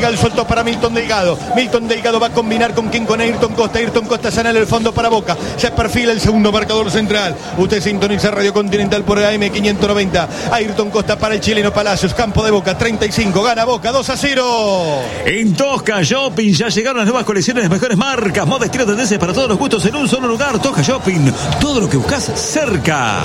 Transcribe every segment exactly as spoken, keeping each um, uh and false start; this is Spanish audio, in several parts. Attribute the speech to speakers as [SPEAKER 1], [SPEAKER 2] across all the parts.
[SPEAKER 1] Figal soltó para Milton Delgado. Milton Delgado va a combinar con quién, con Ayrton Costa. Ayrton Costa sana en el fondo para Boca. Se perfila el segundo marcador central. Usted sintoniza Radio Continental por el A M quinientos noventa. Ayrton Costa para el chileno Palacios. Campo de Boca, treinta y cinco. Gana Boca, dos a cero.
[SPEAKER 2] En Tosca Shopping ya llegaron las nuevas colecciones de mejores marcas, moda, estilo, tendencias para todos los gustos en un solo lugar. Tosca Shopping, todo lo que buscas cerca.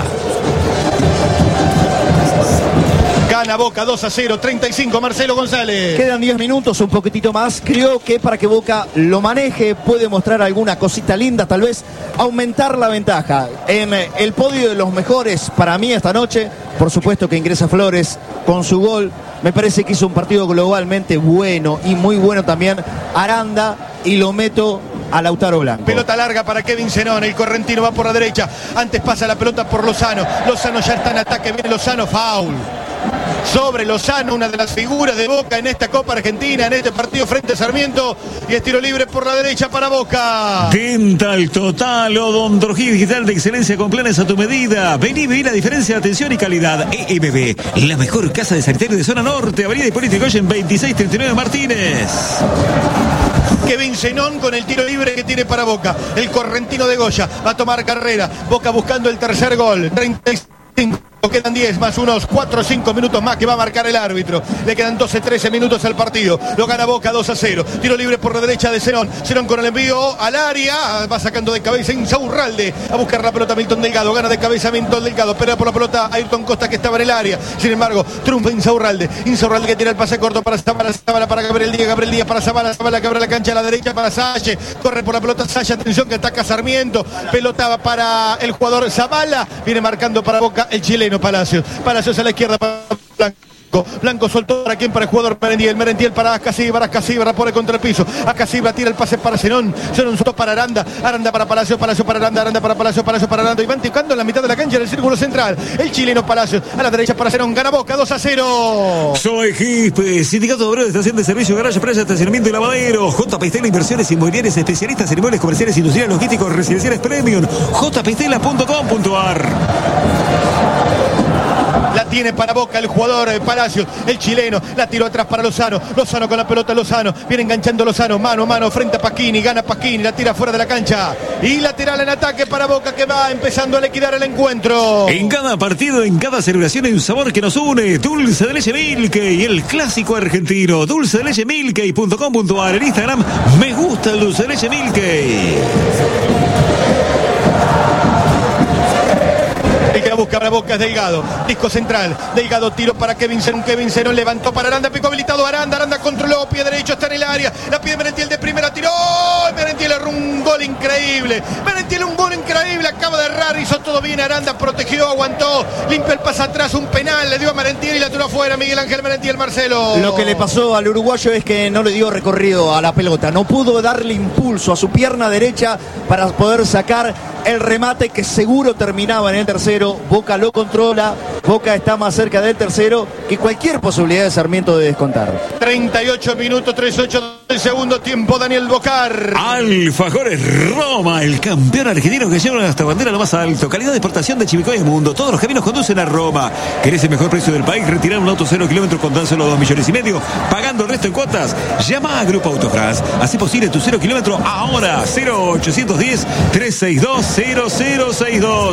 [SPEAKER 1] Gana Boca dos a cero, treinta y cinco, Marcelo González.
[SPEAKER 3] Quedan diez minutos, un poquitito más. Creo que para que Boca lo maneje, puede mostrar alguna cosita linda, tal vez aumentar la ventaja. En el podio de los mejores para mí esta noche, por supuesto que ingresa Flores con su gol. Me parece que hizo un partido globalmente bueno y muy bueno también Aranda, y lo meto a Lautaro Blanco.
[SPEAKER 1] Pelota larga para Kevin Zenón, el correntino va por la derecha, antes pasa la pelota por Lozano, Lozano ya está en ataque, viene Lozano, foul sobre Lozano, una de las figuras de Boca en esta Copa Argentina, en este partido frente a Sarmiento, y es tiro libre por la derecha para Boca.
[SPEAKER 2] Dental Total, odontología digital de excelencia con planes a tu medida. Vení, vení la diferencia de atención y calidad. E M B, la mejor casa de sanitario de zona norte, Avenida Hipólito Yrigoyen veintiséis treinta y nueve Martínez.
[SPEAKER 1] Kevin Zenón con el tiro libre que tiene para Boca. El correntino de Goya va a tomar carrera. Boca buscando el tercer gol. treinta y cinco. Quedan diez más unos cuatro o cinco minutos más que va a marcar el árbitro. Le quedan doce trece minutos al partido. Lo gana Boca dos a cero. Tiro libre por la derecha de Zenón. Zenón con el envío al área. Va sacando de cabeza Insaurralde a buscar la pelota Milton Delgado. Gana de cabeza Milton Delgado. Pelea por la pelota Ayrton Costa, que estaba en el área. Sin embargo, triunfa Insaurralde. Insaurralde que tira el pase corto para Zavala. Zavala para Gabriel Díaz. Gabriel Díaz para Zavala. Zavala que abre la cancha a la derecha para Salle. Corre por la pelota Salle. Atención que ataca Sarmiento. Pelota para el jugador Zavala. Viene marcando para Boca el chileno Palacios. Palacios a la izquierda para Blanco. Blanco soltó para quien, para el jugador Merentiel. Merentiel para Ascasíbar. Ascasíbar pone contra el piso. Ascasíbar tira el pase para Zenón. Zenón soltó para Aranda. Aranda para Palacios. Palacios para Aranda. Aranda para Palacios. Palacios para Aranda. Y van tocando en la mitad de la cancha en el círculo central. El chileno Palacios. A la derecha para Zenón. Gana Boca dos a cero.
[SPEAKER 2] Soy Gispe, Sindicato Obrero de Estación de Servicio, Garaje, Playa, Estacionamiento y Lavadero. J P Stella Inversiones Inmobiliarias, especialistas en inmuebles comerciales, industriales, logísticos, residenciales premium. j p stella punto com punto a r.
[SPEAKER 1] La tiene para Boca el jugador eh, Palacios, el chileno. La tiró atrás para Lozano. Lozano con la pelota, Lozano. Viene enganchando Lozano, mano a mano frente a Pasquini. Gana Pasquini, la tira fuera de la cancha. Y lateral en ataque para Boca, que va empezando a liquidar el encuentro.
[SPEAKER 2] En cada partido, en cada celebración hay un sabor que nos une. Dulce de leche Milkey, el clásico argentino. Dulce de leche Milkey punto com punto a r. En Instagram, me gusta el dulce de leche Milkey.
[SPEAKER 1] El que la busca para Boca es Delgado. Disco central. Delgado tiro para Kevin Zenón. Kevin Zenón levantó para Aranda. Picó habilitado Aranda. Aranda controló. Pie derecho. Está en el área. La pide Merentiel de primera. Tiró. Merentiel erró un gol increíble. Merentiel un gol increíble. Acaba de errar. Hizo todo bien. Aranda protegió. Aguantó. Limpia el pase atrás. Un penal. Le dio a Merentiel y la tiró afuera. Miguel Ángel Merentiel, Marcelo.
[SPEAKER 3] Lo que le pasó al uruguayo es que no le dio recorrido a la pelota. No pudo darle impulso a su pierna derecha para poder sacar el remate que seguro terminaba en el tercero. Boca lo controla. Boca está más cerca del tercero que cualquier posibilidad de Sarmiento de descontar.
[SPEAKER 1] treinta y ocho minutos, treinta y ocho del segundo tiempo. Daniel Bocar.
[SPEAKER 2] Alfajores Roma, el campeón argentino que lleva hasta bandera lo más alto. Calidad de exportación de Chivicoy al mundo. Todos los caminos conducen a Roma. ¿Querés el mejor precio del país? Retirar un auto cero kilómetros con tan solo dos millones y medio, pagando el resto en cuotas. Llama a Grupo Autofras. Hacé posible tu cero kilómetro ahora. cero ochocientos diez, trescientos sesenta y dos, cero cero sesenta y dos.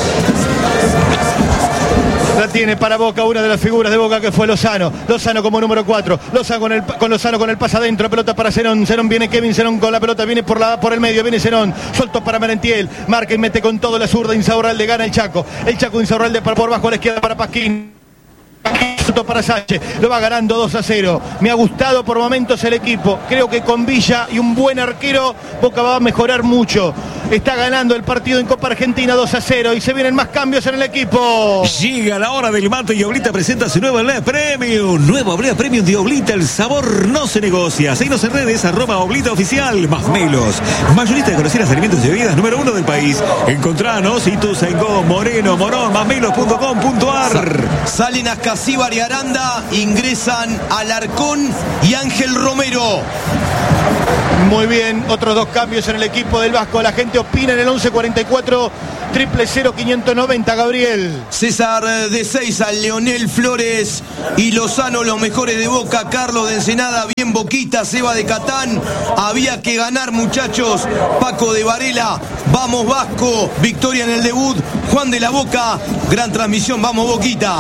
[SPEAKER 1] La tiene para Boca una de las figuras de Boca, que fue Lozano. Lozano como número cuatro. Lozano con, el, con Lozano con el pase adentro. Pelota para Zenón. Zenón viene Kevin Zenón con la pelota. Viene por, la, por el medio. Viene Zenón. Soltó para Merentiel. Marca y mete con todo la zurda. Insaurralde gana el Chaco. El Chaco Insaurralde para por bajo a la izquierda para Pasquín. Para Sánchez, lo va ganando dos a cero. Me ha gustado por momentos el equipo. Creo que con Villa y un buen arquero, Boca va a mejorar mucho. Está ganando el partido en Copa Argentina dos a cero y se vienen más cambios en el equipo.
[SPEAKER 2] Llega la hora del mate y Oblita presenta su nueva Oblea Premium. Nueva Oblea Premium de Oblita, el sabor no se negocia. Seguinos en redes, arroba Oblita Oficial, más melos. Mayorista de conocidas alimentos y bebidas número uno del país. Encontranos Ituzaingó, Moreno, Morón, más melos punto com punto a r.
[SPEAKER 4] Salen Ascasíbar y Aranda, ingresan Alarcón y Ángel Romero.
[SPEAKER 1] Muy bien, otros dos cambios en el equipo del Vasco. La gente gente opina en el once cuarenta y cuatro triple cero quinientos noventa, Gabriel.
[SPEAKER 4] César de Seiza, Leonel Flores y Lozano, los mejores de Boca. Carlos de Ensenada, bien Boquita. Seba de Catán, había que ganar, muchachos. Paco de Varela, vamos Vasco. Victoria en el debut. Juan de la Boca, gran transmisión, vamos Boquita.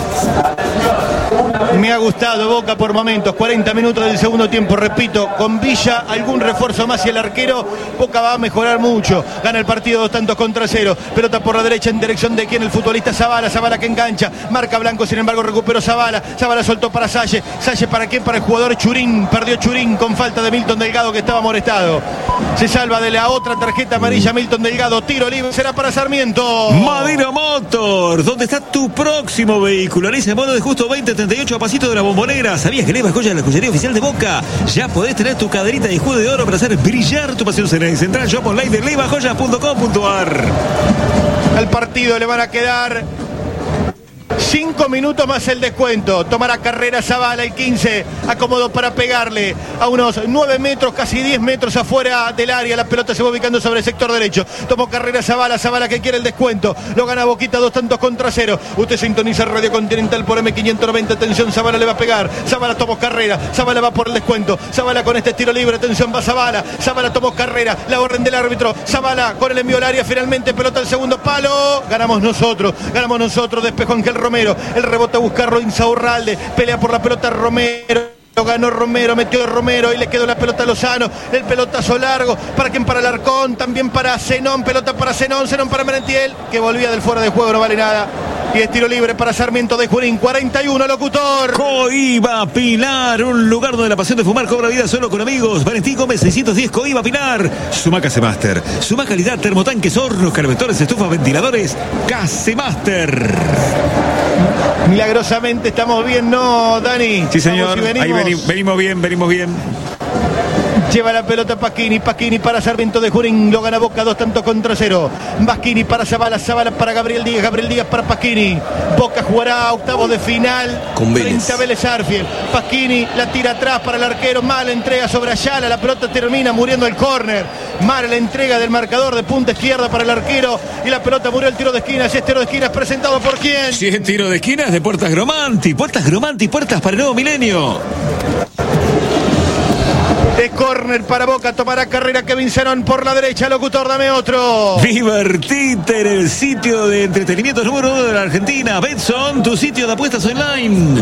[SPEAKER 1] Me ha gustado Boca por momentos, cuarenta minutos del segundo tiempo, repito, con Villa, algún refuerzo más y el arquero, Boca va a mejorar mucho. Gana el partido dos tantos contra cero. Pelota por la derecha en dirección de quien, el futbolista Zavala. Zavala que engancha, marca Blanco, sin embargo recuperó Zavala. Zavala soltó para Salle. Salle para quién, para el jugador Churín. Perdió Churín con falta de Milton Delgado, que estaba molestado. Se salva de la otra tarjeta amarilla Milton Delgado. Tiro libre será para Sarmiento.
[SPEAKER 2] Madero Motors, ¿dónde está tu próximo vehículo? Alicia Mono de Justo veinte treinta y ocho a pasito de la Bombonera. ¿Sabías que Leiva Joya es la joyería oficial de Boca? Ya podés tener tu caderita de escudo de oro para hacer brillar tu pasión serena. Y Central Shop Online de leiva joya punto com punto ar.
[SPEAKER 1] Al partido le van a quedar cinco minutos más el descuento. Tomará carrera Zavala, el quince. Acomodo para pegarle a unos nueve metros, casi diez metros afuera del área. La pelota se va ubicando sobre el sector derecho. Tomó carrera Zavala. Zavala que quiere el descuento. Lo gana Boquita, dos tantos contra cero. Usted sintoniza Radio Continental por eme quinientos noventa. Atención, Zavala le va a pegar. Zavala tomó carrera. Zavala va por el descuento. Zavala con este tiro libre. Atención, va Zavala. Zavala tomó carrera. La orden del árbitro. Zavala con el envío al área. Finalmente pelota al segundo palo. Ganamos nosotros. Ganamos nosotros. Despejó Ángel Romero. El rebote a buscarlo Insaurralde. Pelea por la pelota Romero. Lo ganó Romero, metió Romero y le quedó la pelota a Lozano. El pelotazo largo. ¿Para quién? Para Alarcón. También para Zenón. Pelota para Zenón. Zenón para Merentiel, que volvía del fuera de juego. No vale nada. Y es tiro libre para Sarmiento de Junín. cuarenta y uno, locutor.
[SPEAKER 2] Coiba Pilar, un lugar donde la pasión de fumar cobra vida solo con amigos. Valentín Gómez seiscientos diez, Coiba Pilar. Sumac Casemaster. Suma calidad, termotanques, hornos, calefactores, estufas, ventiladores. Casemaster.
[SPEAKER 1] Milagrosamente estamos bien, ¿no, Dani?
[SPEAKER 2] Sí, señor.
[SPEAKER 1] Venimos.
[SPEAKER 2] Ahí venimos, venimos bien, venimos bien.
[SPEAKER 1] Lleva la pelota Pasquini, Pasquini para Sarmiento de Junín, lo gana Boca, dos tantos contra cero. Pasquini para Zavala, Zavala para Gabriel Díaz, Gabriel Díaz para Pasquini. Boca jugará octavos de final
[SPEAKER 4] con Vélez.
[SPEAKER 1] frente a Vélez Arfield. Pasquini la tira atrás para el arquero, mala entrega sobre Ayala, la pelota termina muriendo el córner. Mala la entrega del marcador de punta izquierda para el arquero y la pelota murió el tiro de esquina. Si es tiro de esquina es presentado por quién.
[SPEAKER 2] Si es tiro de esquina es de Puertas Gromanti. Puertas Gromanti, puertas para el nuevo milenio.
[SPEAKER 1] De córner para Boca, tomará carrera Kevin Zenón por la derecha. Locutor, dame otro.
[SPEAKER 2] Divertite en el sitio de entretenimiento número uno de la Argentina. Betson, tu sitio de apuestas online.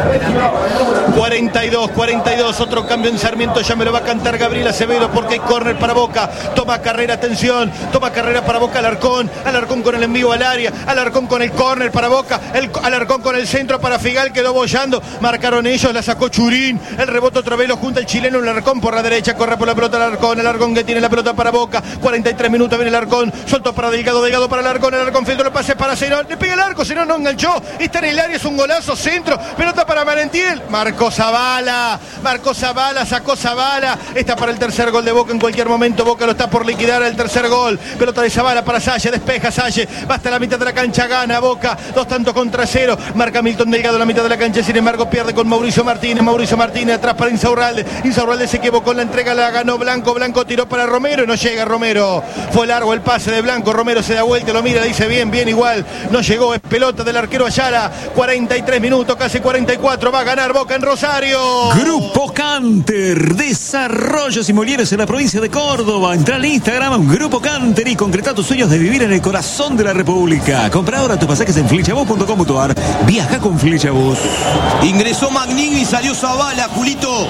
[SPEAKER 1] cuarenta y dos, cuarenta y dos, otro cambio en Sarmiento. Ya me lo va a cantar Gabriel Acevedo porque hay córner para Boca. Toma carrera, atención. Toma carrera para Boca Alarcón. Alarcón con el envío al área. Alarcón con el córner para Boca. El Alarcón con el centro para Figal, quedó bollando. Marcaron ellos, la sacó Churín. El rebote otra vez lo junta el chileno. El Alarcón por la derecha, corre por la pelota el Alarcón. El Alarcón que tiene la pelota para Boca. cuarenta y tres minutos, viene el Alarcón. Soltó para Delgado, Delgado para el Alarcón. El Alarcón filtró el pase para Zenón. Le pega el arco, Zenón no enganchó. Está en el área, es un golazo, centro. Pelota para Merentiel. Marcó Zavala. Marcó Zavala, sacó Zavala. Está para el tercer gol de Boca en cualquier momento. Boca lo está por liquidar el tercer gol. Pelota de Zavala para Salle. Despeja Salle. Va hasta la mitad de la cancha. Gana Boca. Dos tantos contra cero. Marca Milton Delgado en la mitad de la cancha. Sin embargo, pierde con Mauricio Martínez. Mauricio Martínez atrás para Insaurralde. Insaurralde se equivocó en la entrega. La ganó Blanco. Blanco tiró para Romero. No llega Romero. Fue largo el pase de Blanco. Romero se da vuelta. Lo mira. Dice bien, bien igual. No llegó. Es pelota del arquero Ayala. cuarenta y tres minutos. Casi cuarenta y cuatro. Va a ganar Boca en Rosario.
[SPEAKER 2] Grupo Canter. Desarrollos inmobiliarios en la provincia de Córdoba. Entra al Instagram Grupo Canter y concreta tus sueños de vivir en el corazón de la República. Compra ahora tus pasajes en flechabus punto com punto ar. Viaja con Flechabus.
[SPEAKER 4] Ingresó Magnini y salió Zavala, Julito.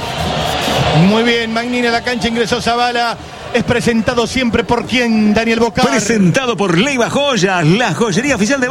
[SPEAKER 1] Muy bien, Magnini a la cancha, ingresó Zavala. Es presentado siempre por quién, Daniel Bocar.
[SPEAKER 2] Presentado por Leiva Joyas, la joyería oficial de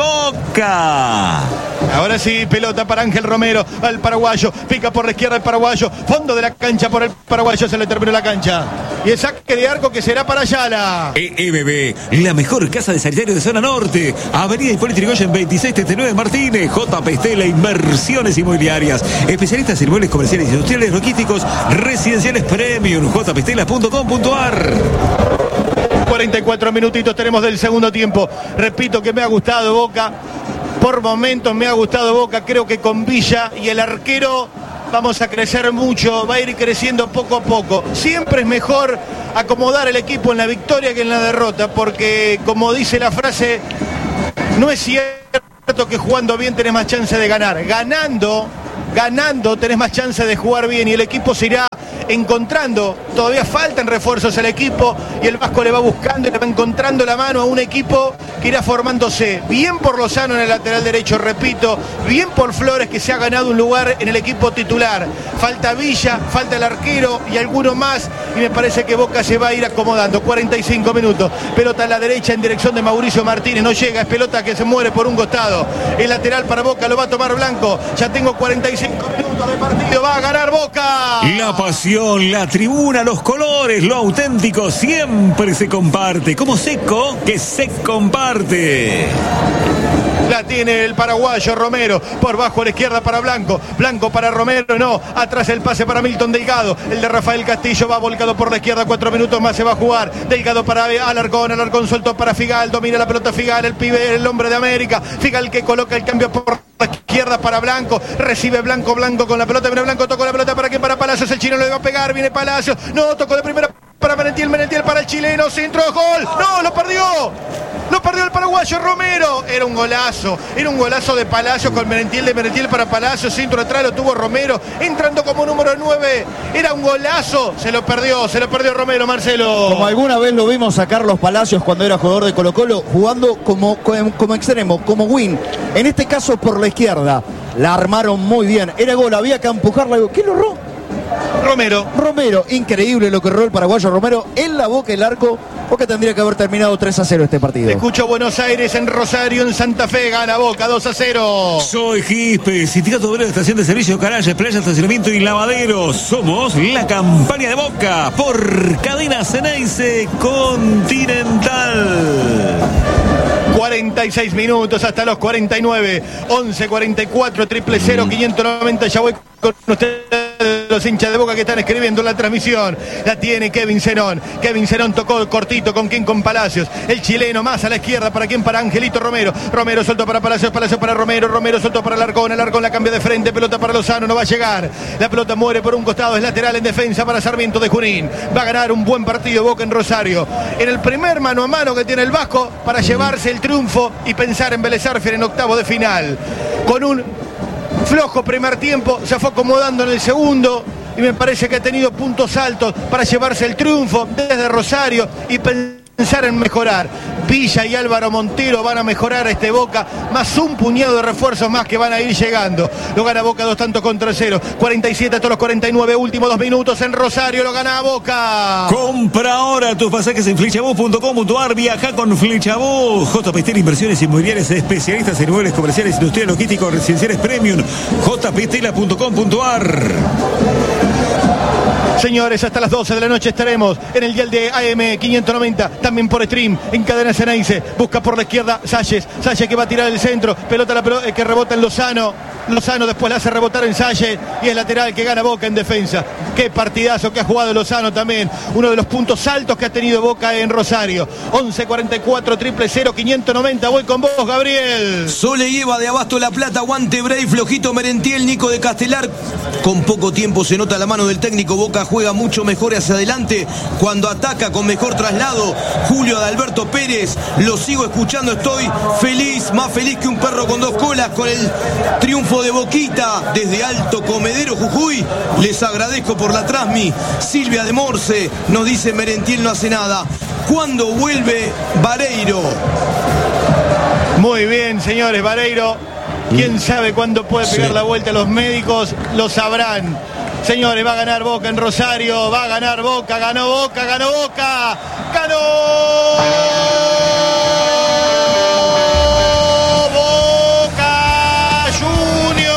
[SPEAKER 2] Boca.
[SPEAKER 1] Ahora sí, pelota para Ángel Romero, al paraguayo, pica por la izquierda el paraguayo, fondo de la cancha por el paraguayo, se le terminó la cancha. Y el saque de arco que será para Ayala.
[SPEAKER 2] E M B, la mejor casa de sanitario de zona norte. Avenida Hipólito Yrigoyen veintiséis treinta y nueve Martínez. J P Estela, inversiones inmobiliarias. Especialistas en inmuebles comerciales, industriales, logísticos, residenciales premium. j p estela punto com punto ar.
[SPEAKER 1] cuarenta y cuatro minutitos tenemos del segundo tiempo. Repito que me ha gustado Boca. Por momentos me ha gustado Boca. Creo que con Villa y el arquero vamos a crecer mucho, va a ir creciendo poco a poco. Siempre es mejor acomodar el equipo en la victoria que en la derrota, porque como dice la frase, no es cierto que jugando bien tenés más chance de ganar. Ganando, ganando tenés más chance de jugar bien y el equipo se irá encontrando. Todavía faltan refuerzos al equipo y el Vasco le va buscando y le va encontrando la mano a un equipo que irá formándose. Bien por Lozano en el lateral derecho, repito, bien por Flores, que se ha ganado un lugar en el equipo titular. Falta Villa, falta el arquero y alguno más, y me parece que Boca se va a ir acomodando. cuarenta y cinco minutos, pelota a la derecha en dirección de Mauricio Martínez, no llega, es pelota que se muere por un costado. El lateral para Boca lo va a tomar Blanco. Ya tengo cuarenta y cinco minutos de partido, va a ganar Boca.
[SPEAKER 2] La pasión, la tribuna, los colores, lo auténtico siempre se comparte. Como Seco, que se comparte.
[SPEAKER 1] La tiene el paraguayo Romero, por bajo a la izquierda para Blanco, Blanco para Romero, no, atrás el pase para Milton Delgado, el de Rafael Castillo va volcado por la izquierda, cuatro minutos más se va a jugar, Delgado para Alarcón, Alarcón suelto para Figal, domina la pelota Figal, el pibe, el hombre de América, Figal que coloca el cambio por la izquierda para Blanco, recibe Blanco, Blanco con la pelota, viene Blanco, tocó la pelota para que para Palacios, el chileno le va a pegar, viene Palacios, no, tocó de primera para Merentiel, Merentiel para el chileno, centro, gol, no, lo perdió, lo perdió el paraguayo Romero, era un golazo, era un golazo de Palacios con Merentiel, de Merentiel para Palacios, centro atrás lo tuvo Romero, entrando como número nueve, era un golazo, se lo perdió, se lo perdió Romero, Marcelo.
[SPEAKER 3] Como alguna vez lo vimos a Carlos Palacios cuando era jugador de Colo Colo, jugando como, como, como extremo, como wing, en este caso por la izquierda, la armaron muy bien, era gol, había que empujarla, ¿qué lo erró?
[SPEAKER 1] Romero.
[SPEAKER 3] Romero, increíble lo que erró el paraguayo Romero en la boca del arco, porque tendría que haber terminado tres a cero este partido.
[SPEAKER 1] Escucho Buenos Aires, en Rosario, en Santa Fe, gana Boca dos a cero.
[SPEAKER 2] Soy Quispe, Sindicato Obrero de Estación de Servicio, Carayes, Playa, Estacionamiento y Lavaderos. Somos la campaña de Boca por Cadena Ceneice Continental.
[SPEAKER 1] cuarenta y seis minutos hasta los cuarenta y nueve, once cuarenta y cuatro, triple cero, quinientos noventa, ya voy con ustedes, los hinchas de Boca que están escribiendo la transmisión. La tiene Kevin Zenón, Kevin Zenón tocó cortito, ¿con quién? Con Palacios, el chileno más a la izquierda, ¿para quién? Para Angelito Romero, Romero suelto para Palacios, Palacios para Romero, Romero suelto para Alarcón, Alarcón la cambia de frente, pelota para Lozano, no va a llegar, la pelota muere por un costado, es lateral en defensa para Sarmiento de Junín, va a ganar un buen partido Boca en Rosario, en el primer mano a mano que tiene el Vasco para llevarse el triunfo y pensar en Vélez Sarsfield en octavo de final, con un flojo primer tiempo, se fue acomodando en el segundo y me parece que ha tenido puntos altos para llevarse el triunfo desde Rosario y pensar en mejorar. Villa y Álvaro Montero van a mejorar a este Boca, más un puñado de refuerzos más que van a ir llegando. Lo gana Boca dos tantos contra cero, cuarenta y siete hasta los cuarenta y nueve, últimos dos minutos en Rosario, lo gana Boca.
[SPEAKER 2] Compra ahora tus pasajes en flechabús punto com punto ar, viaja con Flechabús. J P Stela Inversiones Inmobiliarias, especialistas en inmuebles comerciales, industriales, logísticos, residenciales premium, j p stela punto com punto ar.
[SPEAKER 1] Señores, hasta las doce de la noche estaremos en el dial de A M quinientos noventa, también por stream, en Cadena Ceneice. Busca por la izquierda Salles, Salles que va a tirar el centro, pelota la pelota, eh, que rebota en Lozano. Lozano después la hace rebotar en Salles y es lateral que gana Boca en defensa. Qué partidazo que ha jugado Lozano también, uno de los puntos altos que ha tenido Boca en Rosario. once cuarenta y cuatro, triple cero, quinientos noventa, voy con vos, Gabriel.
[SPEAKER 4] Sole y Eva de Abasto La Plata, Guante Bray, Flojito Merentiel, Nico de Castelar. Con poco tiempo se nota la mano del técnico. Boca juega mucho mejor hacia adelante cuando ataca con mejor traslado. Julio Adalberto Pérez, lo sigo escuchando, estoy feliz, más feliz que un perro con dos colas con el triunfo de Boquita desde Alto Comedero, Jujuy. Les agradezco por la transmi. Silvia de Morse nos dice Merentiel no hace nada. ¿Cuándo vuelve Vareiro?
[SPEAKER 1] Muy bien, señores, Vareiro. ¿Quién sabe cuándo puede pegar sí. la vuelta? Los médicos lo sabrán. Señores, va a ganar Boca en Rosario, va a ganar Boca, ganó Boca, ganó Boca, ganó Boca Juniors.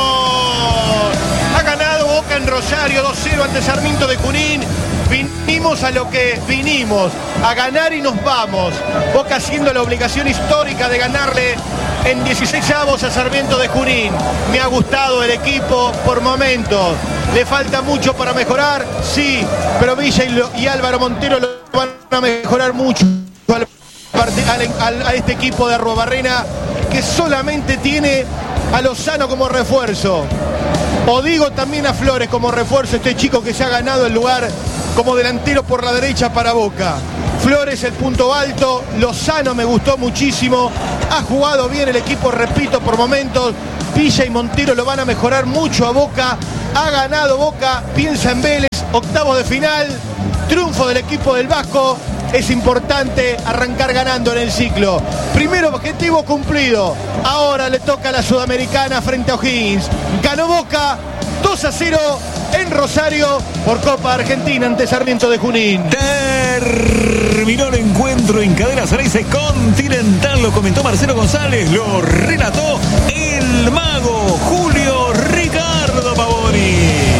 [SPEAKER 1] Ha ganado Boca en Rosario, dos cero ante Sarmiento de Junín. Vinimos a lo que vinimos, a ganar y nos vamos. Boca haciendo la obligación histórica de ganarle en dieciséis avos a Sarmiento de Junín. Me ha gustado el equipo por momentos. ¿Le falta mucho para mejorar? Sí, pero Villa y, lo, y Álvaro Montero lo van a mejorar mucho al, al, a este equipo de Arruabarrena, que solamente tiene a Lozano como refuerzo. O digo también a Flores como refuerzo, este chico que se ha ganado el lugar como delantero por la derecha para Boca. Flores el punto alto, Lozano me gustó muchísimo, ha jugado bien el equipo, repito, por momentos. Villa y Montero lo van a mejorar mucho a Boca. Ha ganado Boca, piensa en Vélez, octavos de final, triunfo del equipo del Vasco. Es importante arrancar ganando en el ciclo. Primer objetivo cumplido. Ahora le toca a la Sudamericana frente a O'Higgins. Ganó Boca dos a cero en Rosario por Copa Argentina ante Sarmiento de Junín.
[SPEAKER 2] Terminó el encuentro en Cadena Ceneice Continental. Lo comentó Marcelo González. Lo relató el mago Julio Ricardo Pavoni.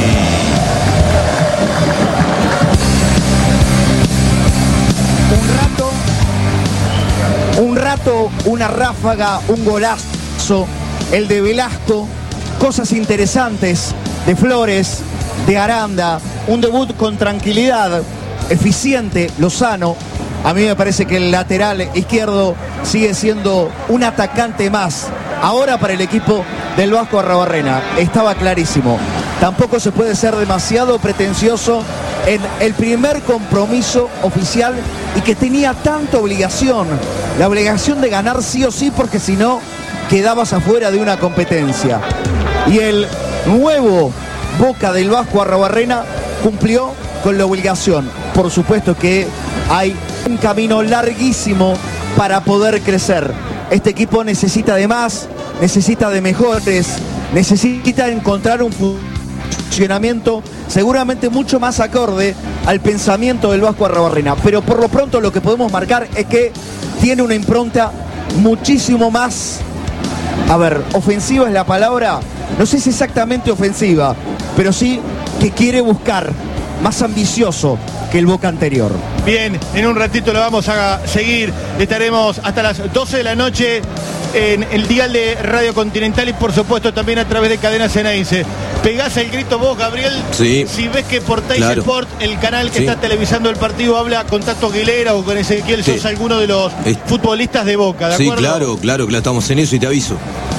[SPEAKER 3] Un rato, una ráfaga, un golazo, el de Velasco, cosas interesantes de Flores, de Aranda, un debut con tranquilidad, eficiente, Lozano. A mí me parece que el lateral izquierdo sigue siendo un atacante más. Ahora para el equipo del Vasco Arrobarrena, estaba clarísimo. Tampoco se puede ser demasiado pretencioso en el primer compromiso oficial y que tenía tanta obligación, la obligación de ganar sí o sí, porque si no quedabas afuera de una competencia. Y el nuevo Boca del Vasco Arrobarrena cumplió con la obligación. Por supuesto que hay un camino larguísimo para poder crecer. Este equipo necesita de más, necesita de mejores, necesita encontrar un funcionamiento seguramente mucho más acorde al pensamiento del Vasco Arrobarrena. Pero por lo pronto lo que podemos marcar es que tiene una impronta muchísimo más, a ver, ofensiva es la palabra, no sé si exactamente ofensiva, pero sí que quiere buscar, más ambicioso que el Boca anterior.
[SPEAKER 1] Bien, en un ratito lo vamos a seguir. Estaremos hasta las doce de la noche en el dial de Radio Continental y por supuesto también a través de Cadena Ceneice. Pegás el grito vos, Gabriel.
[SPEAKER 4] Sí.
[SPEAKER 1] Si ves que por Teis
[SPEAKER 4] Claro.
[SPEAKER 1] Sport, el canal que
[SPEAKER 4] Sí.
[SPEAKER 1] está televisando el partido, habla con Tato Aguilera o con Ezequiel,
[SPEAKER 4] Sí.
[SPEAKER 1] sos alguno de los
[SPEAKER 4] Es-
[SPEAKER 1] futbolistas de Boca, ¿de
[SPEAKER 4] Sí,
[SPEAKER 1] acuerdo?
[SPEAKER 4] claro, claro, claro, estamos en eso y te aviso.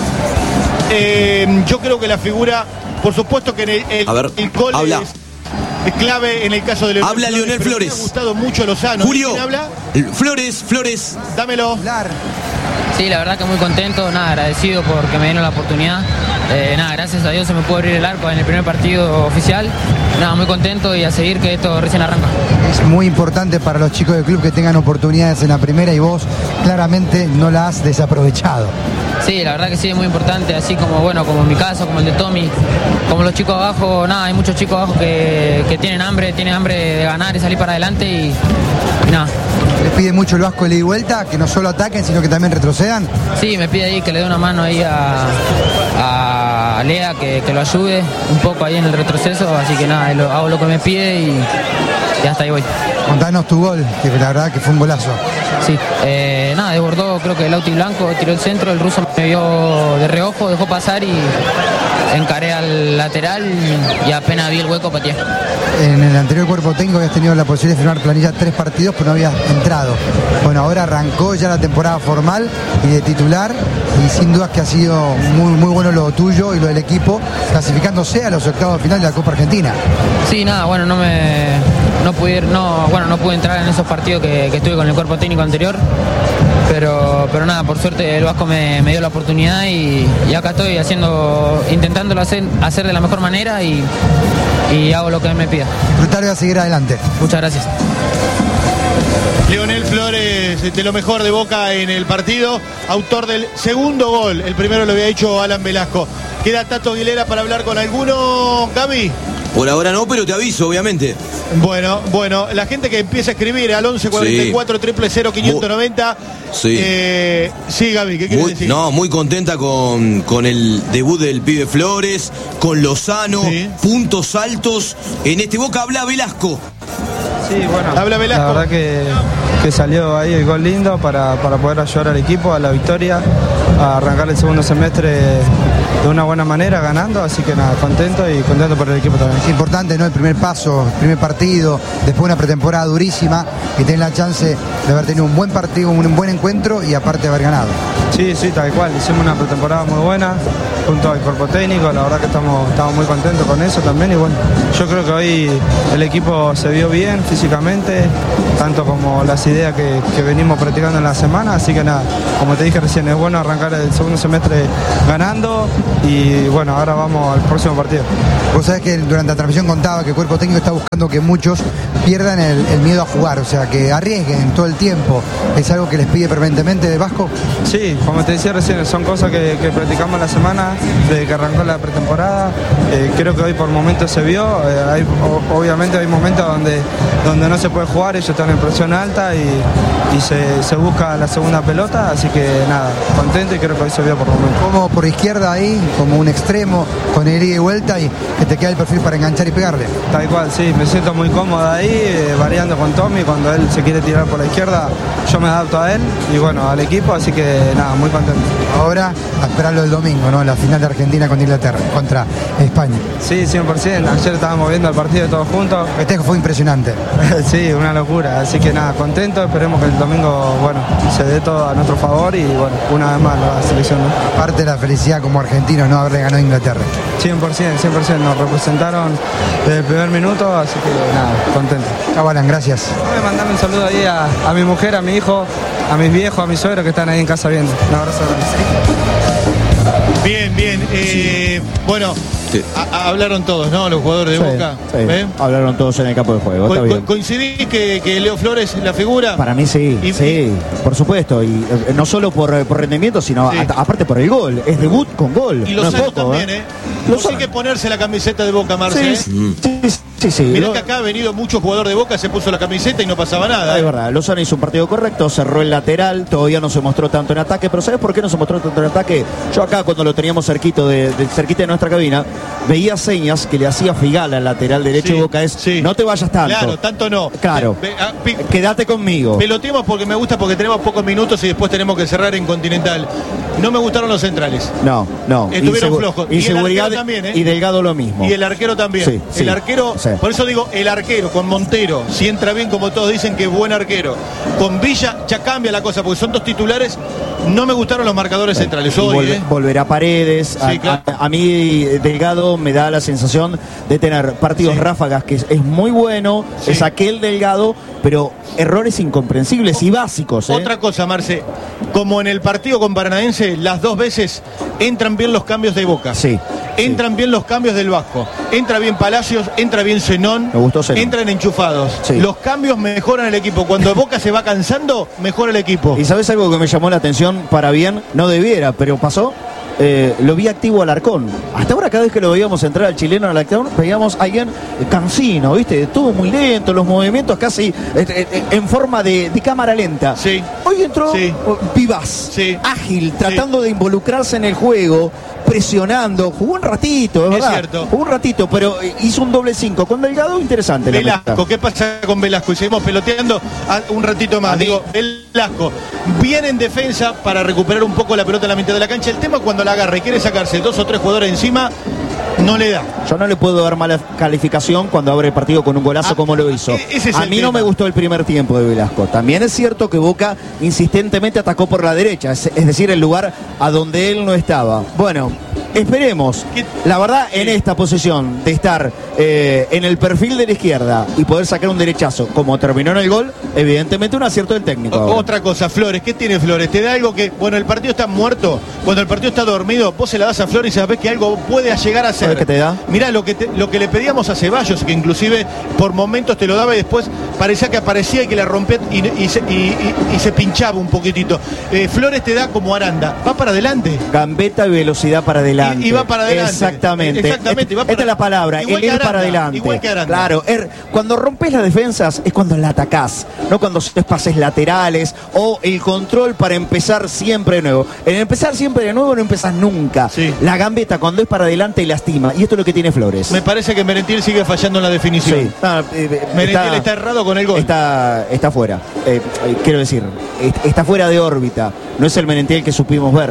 [SPEAKER 1] Eh, yo creo que la figura, por supuesto que en el, el,
[SPEAKER 4] A ver,
[SPEAKER 1] el gol
[SPEAKER 4] habla.
[SPEAKER 1] es, es clave en el caso de Leonel
[SPEAKER 4] Habla
[SPEAKER 1] Flores,
[SPEAKER 4] Leonel
[SPEAKER 1] pero
[SPEAKER 4] Flores.
[SPEAKER 1] Me ha gustado mucho Lozano.
[SPEAKER 4] Julio,
[SPEAKER 1] ¿Quién habla?
[SPEAKER 4] Flores, Flores.
[SPEAKER 1] Dámelo.
[SPEAKER 5] Sí, la verdad que muy contento, nada, agradecido porque me dieron la oportunidad. Eh, nada, gracias a Dios se me pudo abrir el arco en el primer partido oficial. Nada, muy contento y a seguir que esto recién arranca.
[SPEAKER 6] Es muy importante para los chicos del club que tengan oportunidades en la primera y vos claramente no la has desaprovechado.
[SPEAKER 5] Sí, la verdad que sí, es muy importante, así como bueno, como en mi caso, como el de Tommy, como los chicos abajo, nada, hay muchos chicos abajo que, que tienen hambre, tienen hambre de ganar y salir para adelante y, y nada.
[SPEAKER 6] Les pide mucho el Vasco de ida y vuelta, que no solo ataquen, sino que también retrocedan.
[SPEAKER 5] Sí, me pide ahí que le dé una mano ahí a, a Lea, que, que lo ayude un poco ahí en el retroceso, así que nada, lo, hago lo que me pide y, y hasta ahí voy.
[SPEAKER 6] Contanos tu gol, que la verdad que fue un golazo.
[SPEAKER 5] Sí, eh, nada, desbordó creo que el Lauti Blanco, tiró el centro, el ruso me vio de reojo, dejó pasar y encaré al lateral y, y apenas vi el hueco pateé.
[SPEAKER 6] En el anterior cuerpo técnico habías tenido la posibilidad de firmar planilla tres partidos, pero no habías entrado. Bueno, ahora arrancó ya la temporada formal y de titular, y sin dudas que ha sido muy, muy bueno lo tuyo y lo del equipo, clasificándose a los octavos de final de la Copa Argentina.
[SPEAKER 5] Sí, nada, bueno, no me no pude ir, no, bueno, no pude entrar en esos partidos que, que estuve con el cuerpo técnico anterior, pero, pero nada, por suerte el Vasco me, me dio la oportunidad y, y acá estoy haciendo, intentándolo hacer, hacer de la mejor manera y, y hago lo que él me pida.
[SPEAKER 6] Disfrutar y a seguir adelante.
[SPEAKER 5] Muchas gracias.
[SPEAKER 1] Leonel Flores, de lo mejor de Boca en el partido, autor del segundo gol. El primero lo había hecho Alan Velasco. Queda Tato Aguilera para hablar con alguno, Gaby.
[SPEAKER 4] Por ahora no, pero te aviso, obviamente.
[SPEAKER 1] Bueno, bueno, la gente que empieza a escribir al once cuarenta y cuatro, cero cero cero, quinientos noventa.
[SPEAKER 4] Sí.
[SPEAKER 1] Eh, sí, Gaby, ¿qué quieres
[SPEAKER 4] Muy,
[SPEAKER 1] decir?
[SPEAKER 4] no, muy contenta con, con el debut del pibe Flores, con Lozano,
[SPEAKER 1] Sí.
[SPEAKER 4] puntos altos. En este Boca habla Velasco.
[SPEAKER 7] Sí, bueno,
[SPEAKER 1] Habla Velasco.
[SPEAKER 7] la verdad que, que salió ahí el gol lindo para, para poder ayudar al equipo a la victoria, a arrancar el segundo semestre de una buena manera, ganando, así que nada, contento y contento por el equipo también.
[SPEAKER 6] Es importante, ¿no? El primer paso, el primer partido, después de una pretemporada durísima, y tener la chance de haber tenido un buen partido, un buen encuentro y aparte haber ganado.
[SPEAKER 7] Sí, sí, tal cual. Hicimos una pretemporada muy buena junto al cuerpo técnico. La verdad que estamos, estamos muy contentos con eso también. Y bueno, yo creo que hoy el equipo se vio bien físicamente, tanto como las ideas que, que venimos practicando en la semana. Así que nada, como te dije recién, es bueno arrancar el segundo semestre ganando. Y bueno, ahora vamos al próximo partido.
[SPEAKER 6] Vos sabés que durante la transmisión contaba que el cuerpo técnico está buscando que muchos pierdan el, el miedo a jugar, o sea, que arriesguen todo el tiempo. ¿Es algo que les pide permanentemente de Vasco?
[SPEAKER 7] Sí, como te decía recién, son cosas que, que practicamos la semana desde que arrancó la pretemporada. Eh, creo que hoy por momentos se vio. Eh, hay, o, obviamente hay momentos donde, donde no se puede jugar, ellos están en presión alta y, y se, se busca la segunda pelota, así que nada, contento y creo que hoy se vio por momentos.
[SPEAKER 6] Como por izquierda ahí, como un extremo, con el ida y vuelta y que te queda el perfil para enganchar y pegarle.
[SPEAKER 7] Tal cual, sí, me siento muy cómodo ahí, eh, variando con Tommy, cuando él se quiere tirar por la izquierda, yo me adapto a él y bueno, al equipo, así que nada, muy contento.
[SPEAKER 6] Ahora a esperarlo el domingo, ¿no? La final de Argentina contra Inglaterra, contra España.
[SPEAKER 7] Sí, cien por ciento, ayer estábamos viendo el partido todos juntos.
[SPEAKER 6] El festejo fue impresionante.
[SPEAKER 7] Sí, una locura, así que nada, contento, esperemos que el domingo, bueno, se dé todo a nuestro favor y bueno, una vez más la selección, ¿no?
[SPEAKER 6] Parte de la felicidad como argentino, no haberle ganado a Inglaterra.
[SPEAKER 7] cien por ciento, cien por ciento, nos representaron desde el primer minuto, así que nada, contento.
[SPEAKER 6] Cabalan, gracias.
[SPEAKER 7] Voy a mandarle un saludo ahí a, a mi mujer, a mi hijo, a mis viejos, a mis suegros que están ahí en casa viendo. Un abrazo grande.
[SPEAKER 1] Bien, bien. Eh, bueno,
[SPEAKER 2] Sí.
[SPEAKER 1] a- a- hablaron todos, ¿no? Los jugadores de
[SPEAKER 3] Sí,
[SPEAKER 1] Boca.
[SPEAKER 3] sí.
[SPEAKER 1] ¿Eh?
[SPEAKER 3] Hablaron todos en el campo de juego.
[SPEAKER 1] Co-
[SPEAKER 3] Está
[SPEAKER 1] co-
[SPEAKER 3] bien.
[SPEAKER 1] ¿Coincidís que, que Leo Flores es la figura?
[SPEAKER 3] Para mí sí,
[SPEAKER 1] Y-
[SPEAKER 3] sí, por supuesto. Y eh, no solo por, eh, por rendimiento, sino
[SPEAKER 1] Sí.
[SPEAKER 3] a- aparte por el gol. Es debut con gol.
[SPEAKER 1] Y
[SPEAKER 3] no es
[SPEAKER 1] Lozano
[SPEAKER 3] poco,
[SPEAKER 1] también, ¿eh?
[SPEAKER 3] Lozano.
[SPEAKER 1] No hay que ponerse la camiseta de Boca, Marce.
[SPEAKER 3] Sí,
[SPEAKER 1] ¿eh?
[SPEAKER 3] sí, sí, sí.
[SPEAKER 1] Mirá
[SPEAKER 3] Lo-
[SPEAKER 1] que acá ha venido mucho jugador de Boca, se puso la camiseta y no pasaba nada.
[SPEAKER 3] Es
[SPEAKER 1] ¿eh?
[SPEAKER 3] verdad, Lozano hizo un partido correcto, cerró el lateral, todavía no se mostró tanto en ataque, pero ¿sabes por qué no se mostró tanto en ataque? Yo acá cuando lo teníamos cerquito de, de- cerquita de nuestra cabina, veía señas que le hacía Figala al lateral derecho
[SPEAKER 1] Sí,
[SPEAKER 3] de Boca, es
[SPEAKER 1] sí.
[SPEAKER 3] no te vayas tanto.
[SPEAKER 1] Claro, tanto no.
[SPEAKER 3] Claro.
[SPEAKER 1] Ve- ah, pi-
[SPEAKER 3] Quédate conmigo.
[SPEAKER 1] Peloteemos porque me gusta, porque tenemos pocos minutos y después tenemos que cerrar en Continental. No me gustaron los centrales.
[SPEAKER 3] No, no.
[SPEAKER 1] Estuvieron
[SPEAKER 3] Insegu-
[SPEAKER 1] flojos. Y el
[SPEAKER 3] Inseguridad
[SPEAKER 1] arquero también, ¿eh?
[SPEAKER 3] y Delgado lo mismo.
[SPEAKER 1] Y el arquero también.
[SPEAKER 3] Sí, sí,
[SPEAKER 1] el arquero,
[SPEAKER 3] sí.
[SPEAKER 1] por eso digo, el arquero con Montero, si entra bien, como todos dicen que es buen arquero. Con Villa ya cambia la cosa, porque son dos titulares. No me gustaron los marcadores centrales
[SPEAKER 3] Y
[SPEAKER 1] hoy,
[SPEAKER 3] volve-
[SPEAKER 1] ¿eh?
[SPEAKER 3] volverá Paredes. A,
[SPEAKER 1] Sí, claro.
[SPEAKER 3] a- a mí Delgado me da la sensación de tener partidos
[SPEAKER 1] Sí.
[SPEAKER 3] ráfagas que es, es muy bueno,
[SPEAKER 1] Sí.
[SPEAKER 3] es aquel Delgado, pero errores incomprensibles y básicos. ¿eh?
[SPEAKER 1] Otra cosa, Marce, como en el partido con Paranaense, las dos veces entran bien los cambios de Boca.
[SPEAKER 3] Sí.
[SPEAKER 1] Entran bien los cambios del Vasco. Entra bien Palacios, entra bien Zenón.
[SPEAKER 3] Me gustó Zenón.
[SPEAKER 1] Entran enchufados.
[SPEAKER 3] Sí.
[SPEAKER 1] Los cambios mejoran el equipo. Cuando Boca se va cansando, mejora el equipo.
[SPEAKER 3] Y sabes algo que me llamó la atención para bien, no debiera, pero pasó. Eh, lo vi activo al Arcón. Hasta ahora cada vez que lo veíamos entrar al chileno al Arcón, veíamos a alguien eh, cansino, ¿viste? Todo muy lento, los movimientos casi eh, eh, en forma de, de cámara lenta.
[SPEAKER 1] Sí.
[SPEAKER 3] Hoy entró
[SPEAKER 1] Sí.
[SPEAKER 3] oh, vivaz,
[SPEAKER 1] Sí.
[SPEAKER 3] ágil, tratando de involucrarse en el juego, presionando. Jugó un ratito, es
[SPEAKER 1] Es
[SPEAKER 3] verdad.
[SPEAKER 1] cierto.
[SPEAKER 3] Jugó un ratito, pero eh, hizo un doble cinco. Con Delgado, interesante. la
[SPEAKER 1] Velasco,
[SPEAKER 3] mezcla.
[SPEAKER 1] ¿qué pasa con Velasco? Y seguimos peloteando a- un ratito más.
[SPEAKER 3] A mí-
[SPEAKER 1] Digo, Velasco, bien en defensa para recuperar un poco la pelota en la mitad de la cancha. El tema es cuando la agarra y quiere sacarse dos o tres jugadores encima, no le da.
[SPEAKER 3] Yo no le puedo dar mala calificación cuando abre el partido con un golazo
[SPEAKER 1] Ah,
[SPEAKER 3] como lo hizo.
[SPEAKER 1] e- ese es
[SPEAKER 3] a
[SPEAKER 1] el
[SPEAKER 3] mí no
[SPEAKER 1] tema.
[SPEAKER 3] me gustó el primer tiempo de Velasco. También es cierto que Boca insistentemente atacó por la derecha, es, es decir, el lugar a donde él no estaba. Bueno, esperemos.
[SPEAKER 1] ¿Qué?
[SPEAKER 3] La verdad, en
[SPEAKER 1] Sí.
[SPEAKER 3] esta posición de estar eh, en el perfil de la izquierda y poder sacar un derechazo como terminó en el gol, evidentemente un acierto del técnico.
[SPEAKER 1] O-
[SPEAKER 3] ahora.
[SPEAKER 1] Otra cosa, Flores, ¿qué tiene Flores? Te da algo que, bueno, el partido está muerto, cuando el partido está dormido, vos se la das a Flores y sabés que algo puede llegar a ser.
[SPEAKER 3] ¿Sabés qué te da?
[SPEAKER 1] Mirá, lo que, te- lo que le pedíamos a Ceballos, que inclusive por momentos te lo daba y después parecía que aparecía y que la rompía y, y se, y- y- y se pinchaba un poquitito. Eh, Flores te da como Aranda, va para adelante.
[SPEAKER 3] Gambeta y velocidad para adelante.
[SPEAKER 1] Y- y va para adelante.
[SPEAKER 3] Exactamente.
[SPEAKER 1] Exactamente, va
[SPEAKER 3] Esta
[SPEAKER 1] para-
[SPEAKER 3] es la palabra,
[SPEAKER 1] igual
[SPEAKER 3] el
[SPEAKER 1] que
[SPEAKER 3] ir
[SPEAKER 1] Aranda,
[SPEAKER 3] para adelante.
[SPEAKER 1] igual que Aranda.
[SPEAKER 3] Claro, er- cuando rompes las defensas es cuando la atacás, no cuando haces pases laterales o el control para empezar siempre de nuevo. En empezar siempre de nuevo no empezás nunca.
[SPEAKER 1] Sí.
[SPEAKER 3] La gambeta cuando es para adelante lastima. Y esto es lo que tiene Flores.
[SPEAKER 1] Me parece que Merentiel sigue fallando en la definición.
[SPEAKER 3] Sí. Ah, eh, eh,
[SPEAKER 1] Merentiel está, errado con el gol.
[SPEAKER 3] Está, está fuera. Eh, eh, quiero decir, est- está fuera de órbita. No es el Merentiel que supimos ver.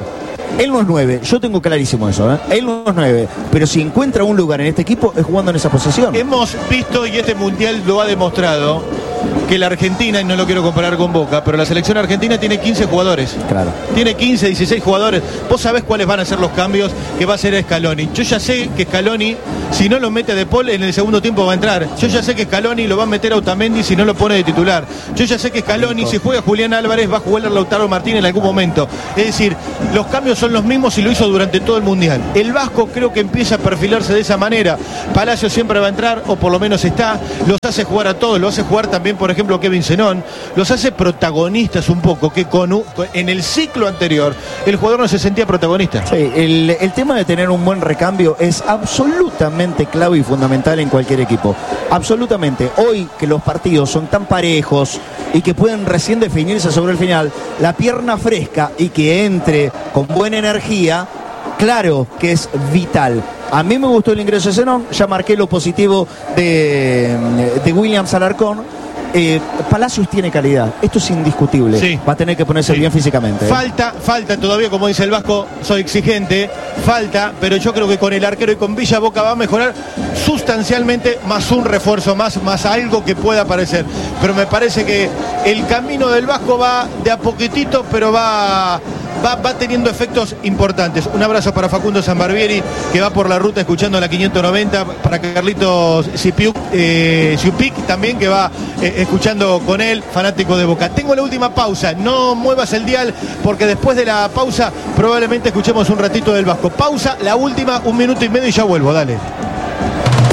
[SPEAKER 3] Él no es nueve, yo tengo clarísimo eso, ¿eh? Él no es nueve, pero si encuentra un lugar en este equipo es jugando en esa posición.
[SPEAKER 1] Hemos visto, y este mundial lo ha demostrado, que la Argentina, y no lo quiero comparar con Boca, pero la selección argentina tiene quince jugadores.
[SPEAKER 3] Claro.
[SPEAKER 1] Tiene quince, dieciséis jugadores. Vos sabés cuáles van a ser los cambios que va a hacer Scaloni. Yo ya sé que Scaloni, si no lo mete de Paul, en el segundo tiempo va a entrar. Yo ya sé que Scaloni lo va a meter a Otamendi si no lo pone de titular. Yo ya sé que Scaloni, si juega Julián Álvarez, va a jugar a Lautaro Martínez en algún momento. Es decir, los cambios son los mismos y lo hizo durante todo el mundial. El Vasco creo que empieza a perfilarse de esa manera. Palacio siempre va a entrar, o por lo menos está. Los hace jugar a todos, lo hace jugar también, por ejemplo, Kevin Zenón. Los hace protagonistas un poco, que con, en el ciclo anterior el jugador no se sentía protagonista.
[SPEAKER 3] Sí, el, el tema de tener un buen recambio es absolutamente clave y fundamental en cualquier equipo. Absolutamente. Hoy que los partidos son tan parejos y que pueden recién definirse sobre el final, la pierna fresca y que entre con buena energía, claro que es vital. A mí me gustó el ingreso de Zenón, ya marqué lo positivo de, de Williams Alarcón. Eh, Palacios tiene calidad, esto es indiscutible. Sí. Va a tener que ponerse sí. bien físicamente. ¿eh?
[SPEAKER 1] Falta, falta todavía, como dice el Vasco, soy exigente, falta, pero yo creo que con el arquero y con Villa Boca va a mejorar sustancialmente, más un refuerzo, más, más algo que pueda aparecer. Pero me parece que el camino del Vasco va de a poquitito, pero va... Va, va teniendo efectos importantes. Un abrazo para Facundo Sambarbieri, que va por la ruta escuchando la quinientos noventa, para Carlitos Sipiuk, eh, Siupic también, que va eh, escuchando con él, fanático de Boca. Tengo la última pausa, no muevas el dial, porque después de la pausa probablemente escuchemos un ratito del Vasco. Pausa, la última, un minuto y medio y ya vuelvo, dale.